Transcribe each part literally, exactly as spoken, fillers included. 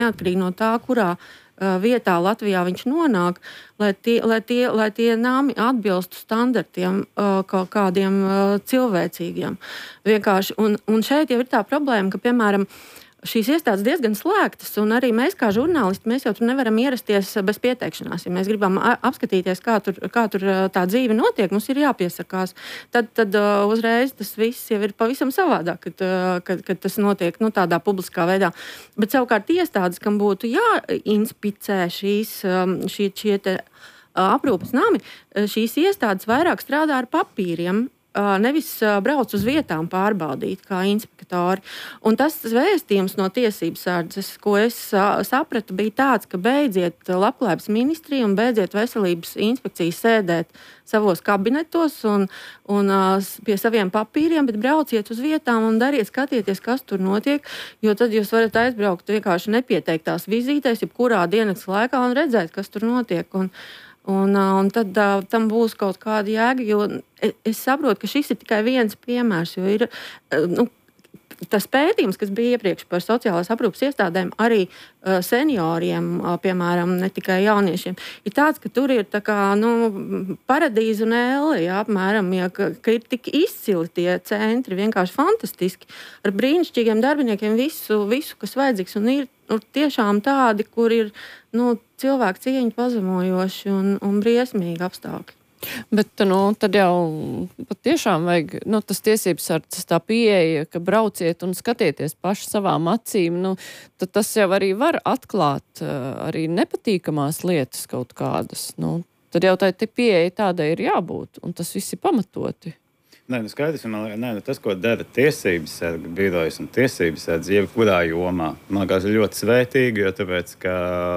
neatkarīgi no tā, kurā uh, vietā Latvijā viņš nonāk, lai tie, lai tie, lai tie nami atbilstu standartiem uh, kaut kādiem uh, cilvēcīgiem. Vienkārši, un, un šeit jau ir tā problēma, ka, piemēram, šīs iestādes diezgan slēgtas, un arī mēs, kā žurnālisti, mēs jau tur nevaram ierasties bez pieteikšanās. Ja mēs gribam apskatīties, kā tur, kā tur tā dzīve notiek, mums ir jāpiesakās. Tad, tad uh, uzreiz tas viss jau ir pavisam savādāk, kad, uh, kad, kad tas notiek nu, tādā publiskā veidā. Bet savukārt iestādes, kam būtu jāinspicē šīs, um, šie, šie te, uh, aprūpes nami, šīs iestādes vairāk strādā ar papīriem, nevis brauc uz vietām pārbaudīt kā inspektori. Un tas vēstījums no tiesības sardzes, ko es sapratu, bija tāds, ka beidziet Labklājības ministriju un beidziet veselības inspekciju sēdēt savos kabinetos un, un pie saviem papīriem, bet brauciet uz vietām un dariet, skatieties, kas tur notiek, jo tad jūs varat aizbraukt vienkārši nepieteiktās vizītēs, jebkurā dienas laikā un redzēt, kas tur notiek. Un, Un, un tad uh, tam būs kaut kāda jēga, jo es, es saprotu, ka šis ir tikai viens piemērs, jo ir uh, nu, tas pētījums, kas bija iepriekš par sociālās aprūpes iestādēm, arī uh, senioriem, uh, piemēram, ne tikai jauniešiem, ir tāds, ka tur ir tā kā, nu, paradīze un elle, jā, apmēram, ja, ka, ka ir tik izcili tie centri, vienkārši fantastiski, ar brīnišķīgiem darbiniekiem visu, visu kas vajadzīgs, un ir nu, tiešām tādi, kur ir nu, cilvēku cieņu pazemojoši un, un briesmīgi apstākļi. Bet, nu, tad jau patiešām vajag, nu, tas tiesības sardzes tā pieeja, ka brauciet un skatieties paši savām acīm, nu, tad tas jau arī var atklāt uh, arī nepatīkamās lietas kaut kādas, nu, tad jau tā pieeja tādai ir jābūt, un tas viss ir pamatoti. Nē, nu skaidrs, man liekas, nē, nu tas, ko dara tiesības sarga birojas un tiesības sarga jebkurā jomā, man liekas, ir ļoti svētīgi, jo tāpēc, ka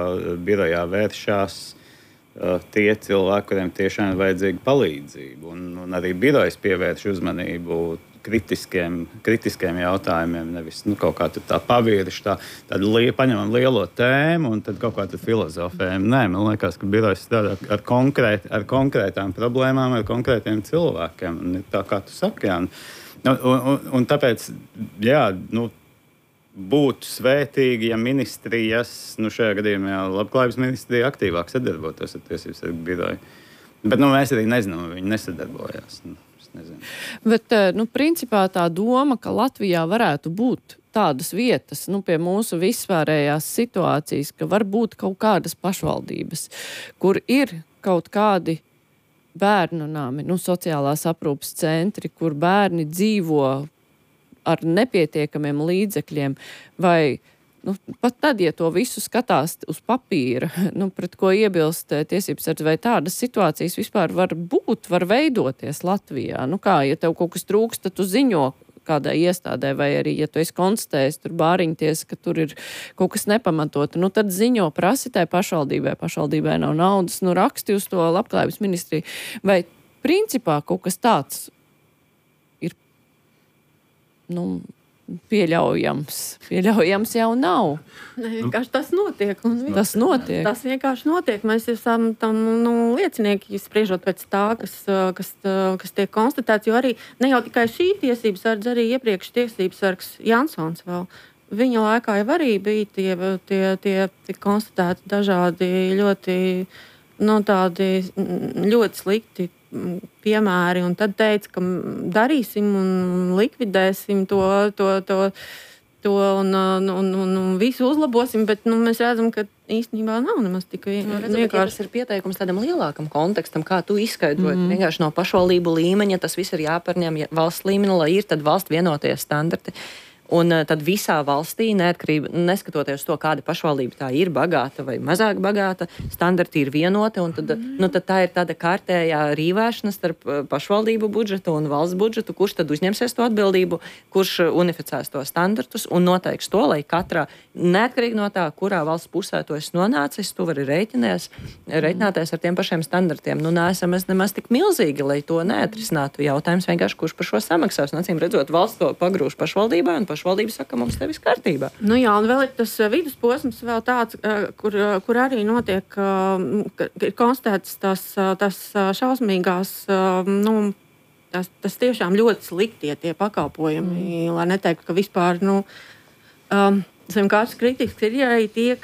birojā vēršās uh, tie cilvēki, kuriem tiešām ir vajadzīga palīdzība. Un, un arī birojas pievērš uzmanību kritiskiem, kritiskiem jautājumiem, nevis nu, kaut kā tā pavirši, tā, tādu li, paņemam lielo tēmu un tad kaut kā tad filozofējam. Nē, man liekas, ka birojas strādā ar, konkrēt, ar konkrētām problēmām, ar konkrētiem cilvēkiem. Un tā kā tu saki, jā. Un, un, un tāpēc, jā, nu, būtu svētīgi, ja ministrijas, nu šajā gadījumā Labklājības ministrija aktīvāk sadarbotos ar tiesības sargu biroju. Bet nu, mēs arī nezinām, viņi nesadarbojās. Nu. Bet, nu, principā tā doma, ka Latvijā varētu būt tādas vietas, nu, pie mūsu vispārējās situācijas, ka var būt kaut kādas pašvaldības, kur ir kaut kādi bērnu nami, nu, sociālās aprūpes centri, kur bērni dzīvo ar nepietiekamiem līdzekļiem vai nu, pat tad, ja to visu skatās uz papīra, nu, pret ko iebilst tiesības sardzes, vai tādas situācijas vispār var būt, var veidoties Latvijā? Nu kā, ja tev kaut kas trūkst, tad tu ziņo kādai iestādē, vai arī, ja tu esi konstatējis tur bāriņties, ka tur ir kaut kas nepamatota, nu tad ziņo prasi tai pašvaldībai, pašvaldībai nav naudas, nu raksti uz to Labklājības ministriju. Vai principā kaut kas tāds ir, nu, pieļaujams. Pieļaujams jau nav. Ne, vienkārši tas notiek. Un tas notiek. Tas vienkārši notiek. Mēs esam tam nu, liecinieki, spriežot pēc tā, kas, kas, kas tiek konstatēts, jo arī ne jau tikai šī tiesības sargs, arī iepriekš tiesības sargs Jansons vēl. Viņa laikā jau arī bija tie, tie, tie, tie konstatēti dažādi ļoti, nu, tādi ļoti slikti piemēri, un tad teica, ka darīsim un likvidēsim to, to, to, to un, un, un, un visu uzlabosim, bet nu, mēs redzam, ka īstenībā nav nemaz tik vienkārši. Ja tas ir pieteikums tādam lielākam kontekstam, kā tu izskaidroji, mm. vienkārši no pašvaldību līmeņa, tas viss ir jāparņem ja valsts līmeni, lai ir tad valsts vienoties standarti. Un tad visā valstī, neatkarīgi, neskatoties to, kāda pašvaldība tā ir, bagāta vai mazāk bagāta, standarti ir vienoti, un tad, mm. nu, tad tā ir tāda kārtējā rīvēšana starp pašvaldību budžetu un valsts budžetu, kurš tad uzņemsies to atbildību, kurš unificēs to standartus un noteiks to, lai katrā, neatkarīgi no tā, kurā valsts pusē to esi nonācis, tu vari rēķinies, rēķināties ar tiem pašiem standartiem. Nu, neesam mēs nemaz tik milzīgi, lai to neatrisinātu. Jautājums vienkārši, kurš par šo samaksās. Un, acīm redzot, valsts to pagrūž pašvaldībai, un pašvaldība saka, mums tevis kārtībā. Nu jā, un vēl ir tas vidusposms vēl tāds, kur, kur arī notiek, ir konstatēts tas, tas šausmīgās, nu, tas, tas tiešām ļoti sliktie tie pakalpojumi, mm. lai neteiktu, ka vispār, nu, um, zem katras kritikas ir arī tie,